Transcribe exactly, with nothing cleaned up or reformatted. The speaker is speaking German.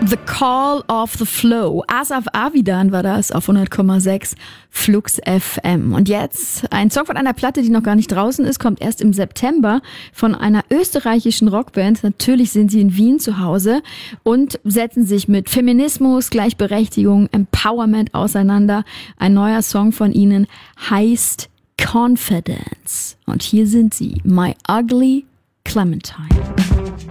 The Call of the Flow. Asaf Avidan war das auf hundert Komma sechs Flux F M. Und jetzt ein Song von einer Platte, die noch gar nicht draußen ist, kommt erst im September von einer österreichischen Rockband. Natürlich sind sie in Wien zu Hause und setzen sich mit Feminismus, Gleichberechtigung, Empowerment auseinander. Ein neuer Song von ihnen heißt Confidence. Und hier sind sie, My Ugly Clementine.